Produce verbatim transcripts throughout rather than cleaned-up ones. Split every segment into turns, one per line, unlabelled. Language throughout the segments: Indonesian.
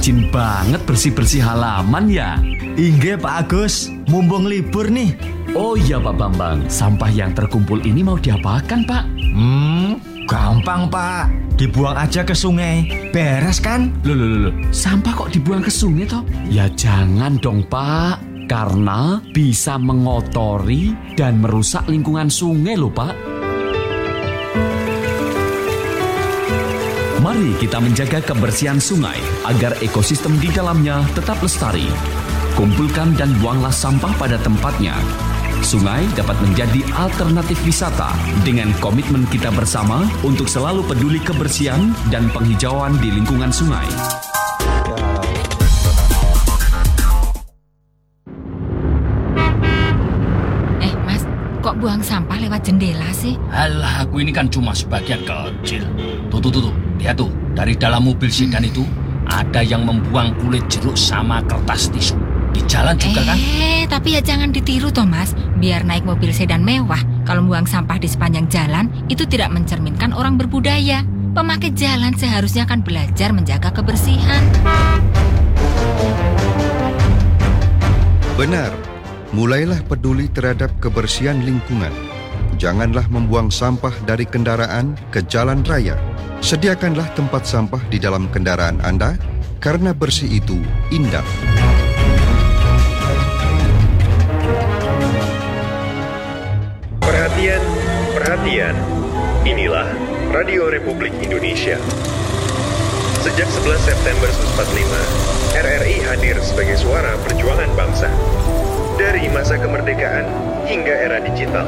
rajin banget bersih-bersih halaman ya.
Inggih Pak Agus, mumpung libur nih.
Oh iya Pak Bambang, sampah yang terkumpul ini mau diapakan Pak?
Hmm, gampang Pak. Dibuang aja ke sungai, beres kan?
Loh, loh, loh, loh. Sampah kok dibuang ke sungai toh? Ya jangan dong Pak, karena bisa mengotori dan merusak lingkungan sungai loh Pak. Mari kita menjaga kebersihan sungai agar ekosistem di dalamnya tetap lestari. Kumpulkan dan buanglah sampah pada tempatnya. Sungai dapat menjadi alternatif wisata dengan komitmen kita bersama untuk selalu peduli kebersihan dan penghijauan di lingkungan sungai.
Eh Mas, kok buang sampah lewat jendela sih?
Alah, aku ini kan cuma sebagian kecil. Tuh, tuh, tuh, tuh. Lihat tuh, dari dalam mobil sedan itu ada yang membuang kulit jeruk sama kertas tisu. Di jalan juga
eh,
kan?
Eh, tapi ya jangan ditiru toh Mas. Biar naik mobil sedan mewah, kalau buang sampah di sepanjang jalan, itu tidak mencerminkan orang berbudaya. Pemakai jalan seharusnya kan belajar menjaga kebersihan.
Benar, mulailah peduli terhadap kebersihan lingkungan. Janganlah membuang sampah dari kendaraan ke jalan raya. Sediakanlah tempat sampah di dalam kendaraan Anda, karena bersih itu indah.
Perhatian, perhatian. Inilah Radio Republik Indonesia. Sejak sebelas September seribu sembilan ratus empat puluh lima, R R I hadir sebagai suara perjuangan bangsa. Dari masa kemerdekaan hingga era digital.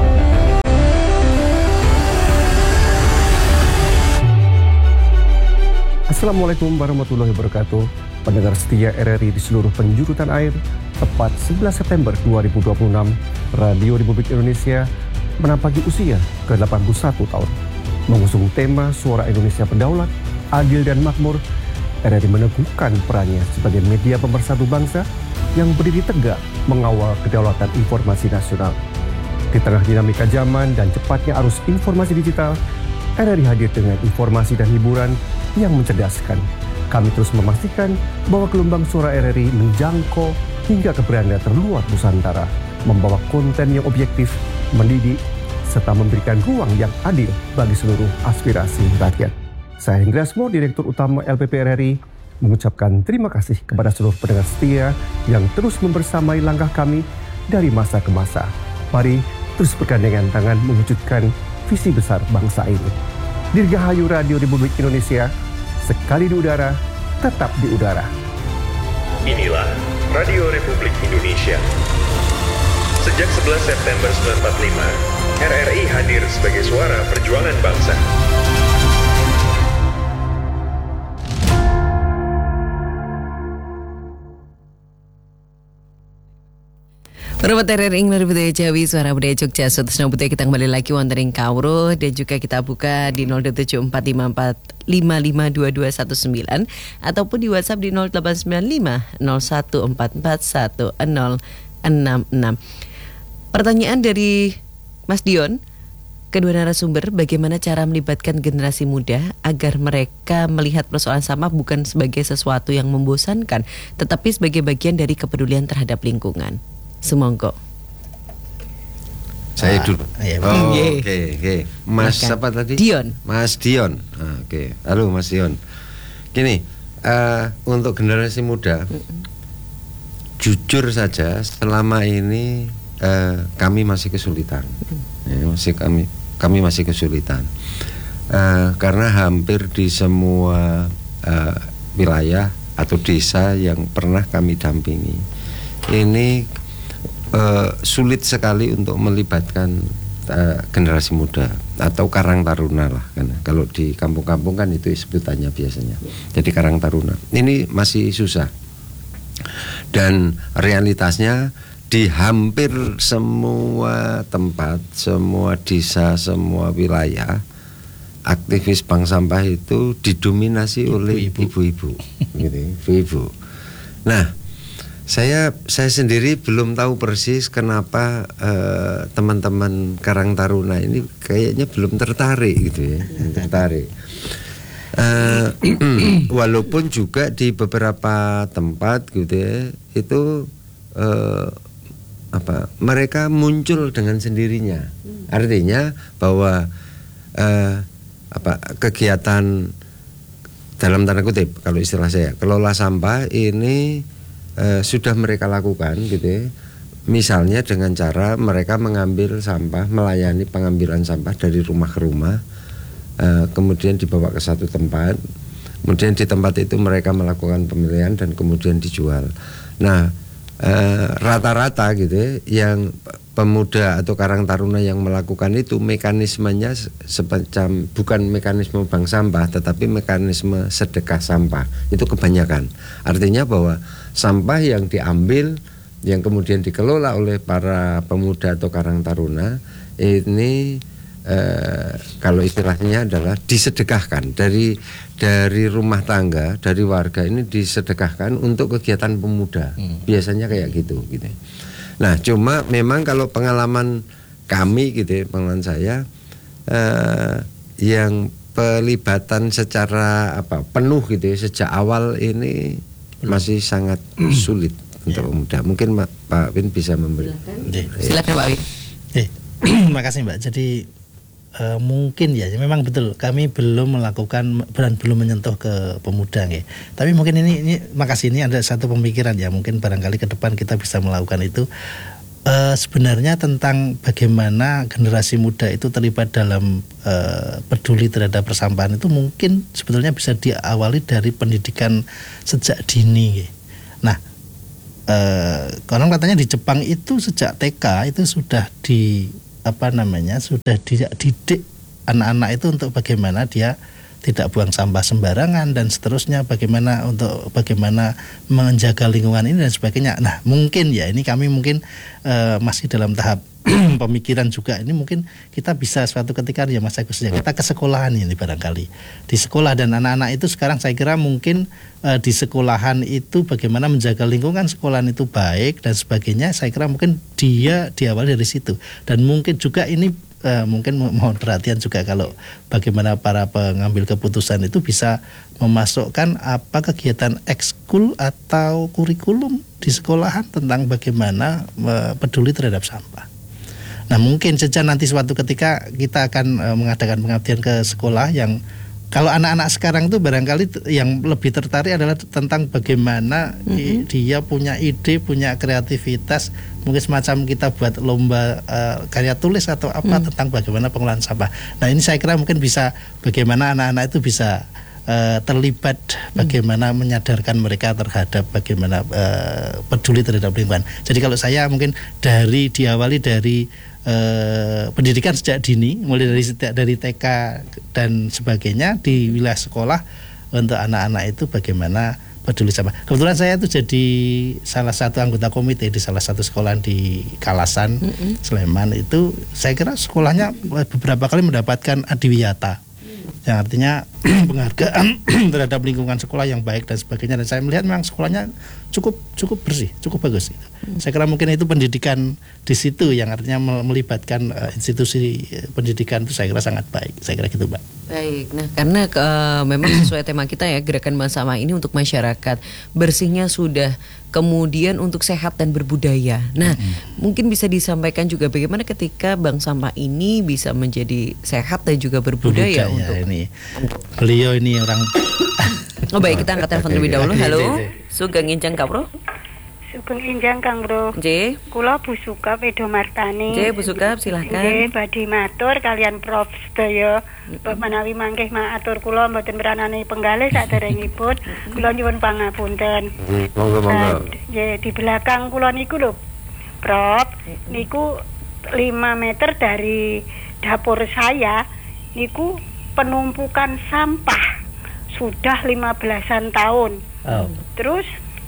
Assalamualaikum warahmatullahi wabarakatuh. Pendengar setia R R I di seluruh penjuru tanah air, tepat sebelas September dua ribu dua puluh enam, Radio Republik Indonesia menapaki usia ke delapan puluh satu tahun. Mengusung tema Suara Indonesia Berdaulat, Adil dan Makmur, R R I meneguhkan perannya sebagai media pemersatu bangsa yang berdiri tegak mengawal kedaulatan informasi nasional. Di tengah dinamika zaman dan cepatnya arus informasi digital, R R I hadir dengan informasi dan hiburan yang mencerdaskan. Kami terus memastikan bahwa gelombang suara R R I menjangkau hingga ke beranda terluar Nusantara, membawa konten yang objektif, mendidik, serta memberikan ruang yang adil bagi seluruh aspirasi rakyat. Saya Hendriasmo, Direktur Utama L P P R R I, mengucapkan terima kasih kepada seluruh pendengar setia yang terus membersamai langkah kami dari masa ke masa. Mari terus bergandengan tangan mewujudkan visi besar bangsa ini. Dirgahayu Radio Republik Indonesia, sekali di udara, tetap di udara.
Inilah Radio Republik Indonesia. Sejak sebelas September seribu sembilan ratus empat puluh lima, R R I hadir sebagai suara perjuangan bangsa.
Perempat R R I Inglar Budaya Jawi, Suara Budaya Jogja, Sutusna Budaya. Kita kembali lagi wondering Kauro, dan juga kita buka di nol tujuh empat lima empat lima lima dua dua satu sembilan ataupun di WhatsApp di nol delapan sembilan lima nol satu empat empat satu nol enam enam. Pertanyaan dari Mas Dion, kedua narasumber, bagaimana cara melibatkan generasi muda agar mereka melihat persoalan sampah bukan sebagai sesuatu yang membosankan, tetapi sebagai bagian dari kepedulian terhadap lingkungan. Semongko.
Saya dulu.
Ah,
oh,
yeah.
Oke, okay, oke. Okay. Mas
Makan.
apa tadi?
Dion.
Mas Dion. Ah, oke. Okay. Halo Mas Dion. Gini, uh, untuk generasi muda, mm-mm. jujur saja, selama ini uh, kami masih kesulitan. Mm. Ya, masih kami kami masih kesulitan. Uh, karena hampir di semua uh, wilayah atau desa yang pernah kami dampingi, ini Uh, sulit sekali untuk melibatkan uh, generasi muda atau karang taruna lah, kan kalau di kampung-kampung kan itu sebutannya biasanya. Jadi karang taruna ini masih susah, dan realitasnya di hampir semua tempat, semua desa, semua wilayah, aktivis bank sampah itu didominasi oleh ibu-ibu, gitu, ibu-ibu. Nah, Saya saya sendiri belum tahu persis kenapa uh, teman-teman Karang Taruna ini kayaknya belum tertarik gitu ya, tertarik. uh, walaupun juga di beberapa tempat gitu ya, itu uh, apa mereka muncul dengan sendirinya. Artinya bahwa uh, apa kegiatan dalam tanda kutip kalau istilah saya kelola sampah ini uh, sudah mereka lakukan gitu ya. Misalnya dengan cara mereka mengambil sampah, melayani pengambilan sampah dari rumah ke rumah, uh, kemudian dibawa ke satu tempat, kemudian di tempat itu mereka melakukan pemilihan dan kemudian dijual. Nah, uh, rata-rata gitu ya, yang pemuda atau karang taruna yang melakukan itu mekanismenya semacam bukan mekanisme bank sampah, tetapi mekanisme sedekah sampah. Itu kebanyakan. Artinya bahwa sampah yang diambil yang kemudian dikelola oleh para pemuda atau karang taruna ini eh, kalau istilahnya adalah disedekahkan dari dari rumah tangga, dari warga ini disedekahkan untuk kegiatan pemuda. Hmm. Biasanya kayak gitu gitu. Nah, cuma memang kalau pengalaman kami gitu, pengalaman saya eh, yang pelibatan secara apa penuh gitu ya, sejak awal ini masih sangat sulit untuk ya. Pemuda. Mungkin Pak Win bisa memberi.
Silakan Pak Win.
Eh, terima kasih Mbak. Jadi uh, mungkin ya, memang betul kami belum melakukan dan belum menyentuh ke pemuda ya. Tapi mungkin ini, ini makasih ini ada satu pemikiran ya. Mungkin barangkali ke depan kita bisa melakukan itu. Uh, sebenarnya tentang bagaimana generasi muda itu terlibat dalam uh, peduli terhadap persampahan itu mungkin sebetulnya bisa diawali dari pendidikan sejak dini. Ya. Nah. Uh, konon katanya di Jepang itu sejak T K itu sudah di apa namanya sudah dididik anak-anak itu untuk bagaimana dia tidak buang sampah sembarangan dan seterusnya, bagaimana untuk bagaimana menjaga lingkungan ini dan sebagainya. Nah mungkin ya ini kami mungkin uh, masih dalam tahap pemikiran juga, ini mungkin kita bisa suatu ketika ya Mas Agus ya kita ke sekolahan ini barangkali di sekolah, dan anak-anak itu sekarang saya kira mungkin uh, di sekolahan itu bagaimana menjaga lingkungan sekolahan itu baik dan sebagainya, saya kira mungkin dia diawali dari situ. Dan mungkin juga ini uh, mungkin mohon perhatian juga kalau bagaimana para pengambil keputusan itu bisa memasukkan apa kegiatan ekskul atau kurikulum di sekolahan tentang bagaimana uh, peduli terhadap sampah. Nah mungkin saja nanti suatu ketika kita akan uh, mengadakan pengabdian ke sekolah yang kalau anak-anak sekarang itu barangkali yang lebih tertarik adalah tentang bagaimana mm-hmm. dia punya ide, punya kreativitas, mungkin semacam kita buat lomba uh, karya tulis atau apa mm. tentang bagaimana pengelolaan sampah. Nah ini saya kira mungkin bisa bagaimana anak-anak itu bisa uh, terlibat, bagaimana mm. menyadarkan mereka terhadap bagaimana uh, peduli terhadap lingkungan. Jadi kalau saya mungkin dari diawali dari Uh, pendidikan sejak dini, mulai dari dari T K dan sebagainya di wilayah sekolah untuk anak-anak itu bagaimana peduli sampah. Kebetulan saya itu jadi salah satu anggota komite di salah satu sekolah di Kalasan, mm-hmm. Sleman itu. Saya kira sekolahnya beberapa kali mendapatkan adiwiyata, yang artinya penghargaan terhadap lingkungan sekolah yang baik dan sebagainya. Dan saya melihat memang sekolahnya cukup cukup bersih, cukup bagus. Gitu. Hmm. Saya kira mungkin itu pendidikan di situ yang artinya melibatkan uh, institusi pendidikan itu saya kira sangat baik. Saya kira gitu, Mbak.
Baik, nah karena uh, memang sesuai tema kita ya, gerakan Bank Sampah ini untuk masyarakat bersihnya sudah, kemudian untuk sehat dan berbudaya. Nah, hmm. mungkin bisa disampaikan juga bagaimana ketika Bank Sampah ini bisa menjadi sehat dan juga berbudaya, berbudaya untuk
ini. Beliau ini orang.
Oh baik, kita angkat telepon terlebih dahulu. Halo, Sugeng Injang Kapro.
Sugeng Injang Kang Bro.
Nggih.
Kula Bu Sukap Edo Martani.
Nggih, Bu Sukap silakan.
Nggih, badhe matur kalian Prof sedaya. Mm-hmm. Menawi mangke matur kula mboten meranani penggalih saderengipun. Kula nyuwun pangapunten.
Monggo monggo.
Nggih, di belakang kula niku lho, Prof. Niku lima meter dari dapur saya niku penumpukan sampah sudah lima belasan tahun. Oh. Terus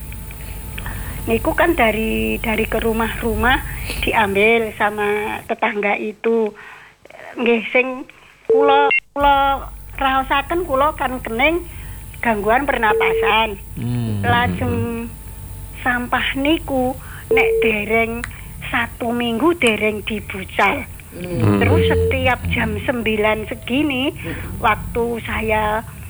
niku kan dari dari ke rumah-rumah diambil sama tetangga itu. Nggih sing kula kula raosaken kula kan kening gangguan pernapasan. Hmm. Lajeng sampah niku nek dereng satu minggu dereng dibucal. Hmm. Terus setiap jam sembilan segini waktu saya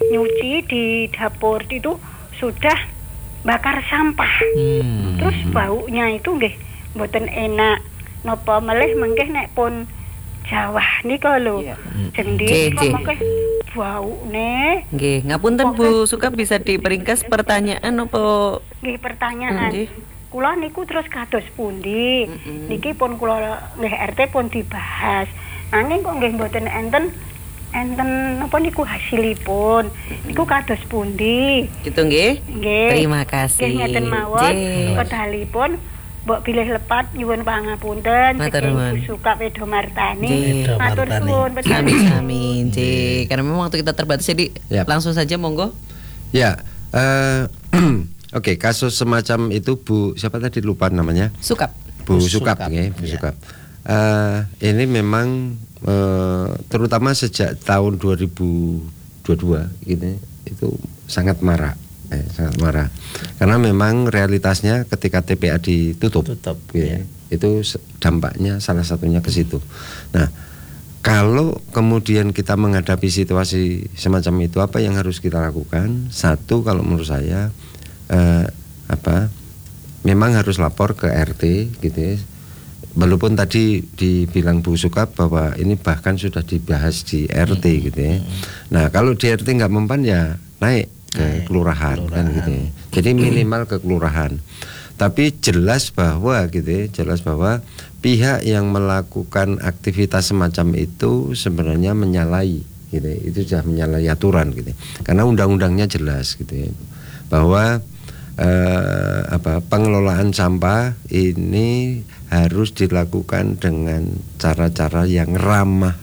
nyuci di dapur itu sudah bakar sampah.
Hmm.
Terus baunya itu nggih mboten enak. Napa melih mengke nek pun Jawa nika lho. Gendhi
Nggih,
kok
nggih.
mengke baune.
Nggih, ngapunten Bu Suka bisa diperingkas pertanyaan apa?
Nggih pertanyaan.
Nggih.
Kula niku terus kados pundi? Niki pun kula nggih R T pun dibahas. Nanging kok nggih mboten enten enten napa niku hasilipun. Niku kados pundi?
Gitu nggih.
Nggih.
Terima kasih.
Nggih ngeten mawon.
Nggih.
Kedalipun mbok bilih lepat nyuwun pangapunten
Matur nuwun.
saking Suka Wedo Martani.
Nggih.
Matur suwun.
Sami-sami, Nggih. Karena memang waktu kita terbatas jadi
Yap.
langsung saja monggo.
Ya, eh, oke, kasus semacam itu Bu siapa tadi lupa namanya?
Sukap.
Bu
Bu
Sukap,
Sukap,
ya, Bu
ya.
Sukap. Eh, ini memang eh, terutama sejak tahun dua ribu dua puluh dua gitu, itu sangat marak, eh, sangat marak. Karena memang realitasnya ketika T P A ditutup,
Tutup,
gitu,
ya.
itu se- dampaknya salah satunya ke situ. Nah, kalau kemudian kita menghadapi situasi semacam itu, apa yang harus kita lakukan? Satu, kalau menurut saya, eh, apa? Memang harus lapor ke R T, gitu ya. Walaupun tadi dibilang Bu Sukap bahwa ini bahkan sudah dibahas di R T, gitu ya. Nah, kalau di R T nggak mempan ya naik ke kelurahan, kan gitu ya. Jadi minimal ke kelurahan. Tapi jelas bahwa gitu ya, jelas bahwa pihak yang melakukan aktivitas semacam itu sebenarnya menyalahi gitu ya. Itu sudah menyalahi aturan gitu ya. Karena undang-undangnya jelas gitu ya. Bahwa eh, apa pengelolaan sampah ini harus dilakukan dengan cara-cara yang ramah